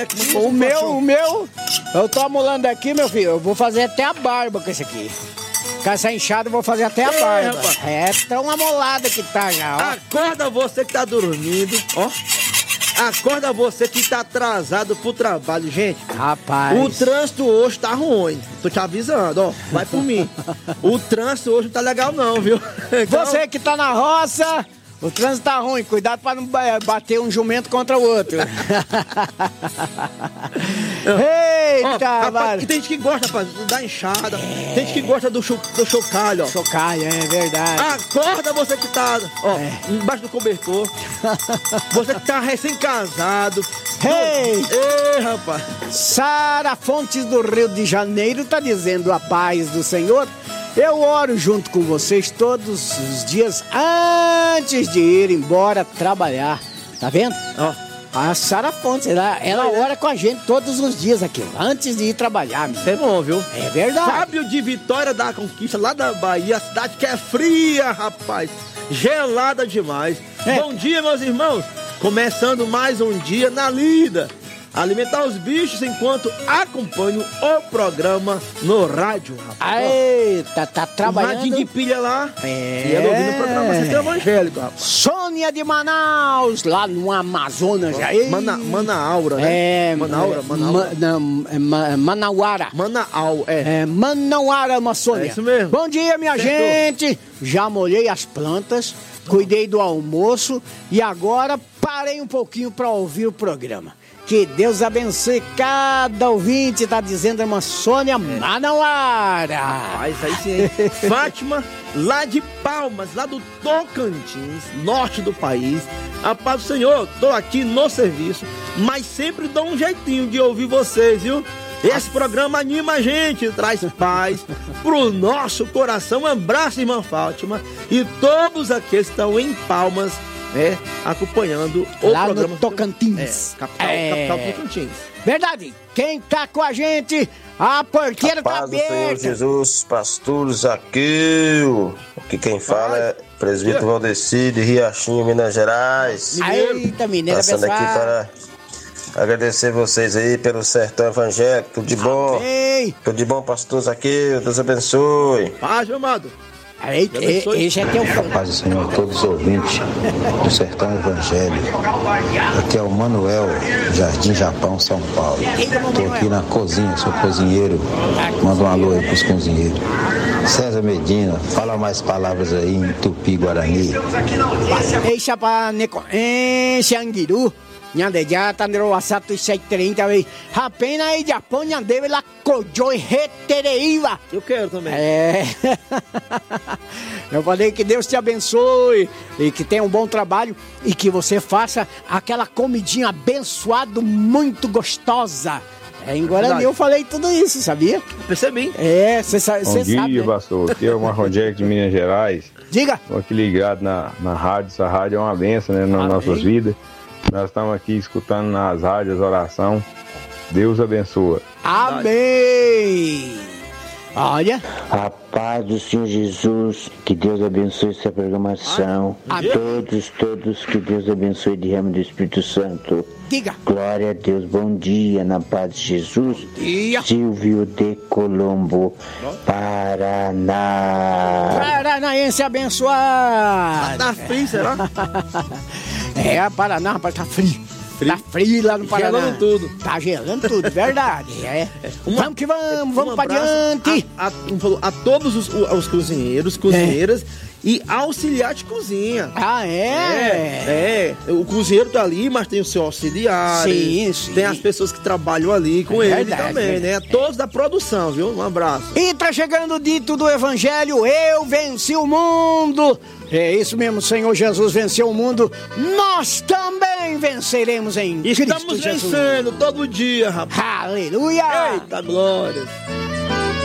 O meu, eu tô amolando aqui, meu filho. Eu vou fazer até a barba com esse aqui. Com essa enxada eu vou fazer até a barba. Rapaz. É tão amolada que tá já, ó. Acorda você que tá dormindo, ó. Acorda você que tá atrasado pro trabalho, gente. Rapaz. O trânsito hoje tá ruim. Tô te avisando, ó. Vai por mim. O trânsito hoje não tá legal não, viu? Então, Você que tá na roça, o trânsito tá ruim. Cuidado pra não bater um jumento contra o outro. Eita, rapaz, e tem gente que gosta, rapaz, da enxada. Tem gente que gosta do chocalho, ó. Chocalho, é verdade. Acorda você que tá, ó, embaixo do cobertor. Você que tá recém-casado. Ei, rapaz. Sara Fontes do Rio de Janeiro tá dizendo a paz do Senhor. Eu oro junto com vocês todos os dias antes de ir embora trabalhar. Tá vendo? Ó. A Sara Fontes, ela ora com a gente todos os dias aqui, antes de ir trabalhar. Isso é bom, viu? É verdade. Fábio de Vitória da Conquista, lá da Bahia, a cidade que é fria, rapaz. Gelada demais. Bom dia, meus irmãos. Começando mais um dia na lida. Alimentar os bichos enquanto acompanho o programa no rádio, rapaz. Eita, tá trabalhando. Radinho de pilha lá. E ela ouvindo o programa Centro Evangélico, rapaz. Sônia de Manaus, lá no Amazonas. Manauara, né? Manauara. Manauara, Amazônia. É isso mesmo. Bom dia, minha gente. Já molhei as plantas, cuidei do almoço e agora parei um pouquinho para ouvir o programa. Que Deus abençoe cada ouvinte, tá dizendo a irmã Sônia Manauara. Rapaz, aí sim, hein? Fátima, lá de Palmas, lá do Tocantins, norte do país. A paz do Senhor, tô aqui no serviço, mas sempre dou um jeitinho de ouvir vocês, viu? Esse programa anima a gente, traz paz pro nosso coração. Um abraço, irmã Fátima, e todos aqueles que estão em Palmas, acompanhando o lá programa. No Tocantins. Capital do Tocantins. Verdade. Quem tá com a gente, a porteira tá aberta. Paz do Senhor Jesus, pastor Zaqueu. Aqui quem fala é presbítero Valdeci de Riachinho, Minas Gerais. Eita, mineira passando aqui pessoal. para agradecer vocês aí pelo sertão evangélico. Tudo de bom. Amém. Tudo de bom, pastor Zaqueu. Deus abençoe. Paz, meu amado. Esse é teu fã. Paz do Senhor a todos os ouvintes do Sertão Evangélico. Aqui é o Manuel, Jardim Japão, São Paulo. Estou aqui na cozinha, sou cozinheiro. Manda um alô aí pros cozinheiros. César Medina, fala mais palavras aí em Tupi-Guarani. Eixa pa neko, Xangiru. Nhandeja tá no WhatsApp 730 aí. Rapena aí Japão, Nhandeve lá Kojoi Retereiva. Eu quero também. Eu falei que Deus te abençoe e que tenha um bom trabalho e que você faça aquela comidinha abençoada, muito gostosa. Em Guarani eu falei tudo isso, sabia? Percebi. Você sabe. Bom dia, pastor. Aqui é o Marron Jack de Minas Gerais. Diga. Estou aqui ligado na rádio. Essa rádio é uma bênção, né, nas nossas vidas. Nós estamos aqui escutando nas rádios oração. Deus abençoa. Amém. Olha. A paz do Senhor Jesus, que Deus abençoe essa programação. Todos, que Deus abençoe de ramo do Espírito Santo. Diga. Glória a Deus, bom dia, na paz de Jesus. Silvio de Colombo, Paraná. Paranaense abençoado. Tá frio, será? Paraná, rapaz, tá frio. Tá frio lá no Paraná. Gelando tudo. Tá gelando tudo, verdade. Vamos que vamos pra diante. A todos os cozinheiros, cozinheiras e auxiliar de cozinha. O cozinheiro tá ali, mas tem o seu auxiliar. Sim. Tem as pessoas que trabalham ali com ele também, né? Todos da produção, viu? Um abraço. E tá chegando o dito do Evangelho, eu venci o mundo. É isso mesmo, o Senhor Jesus venceu o mundo. Nós também venceremos em Cristo Jesus. Estamos vencendo todo dia, rapaz. Aleluia. Eita, glória.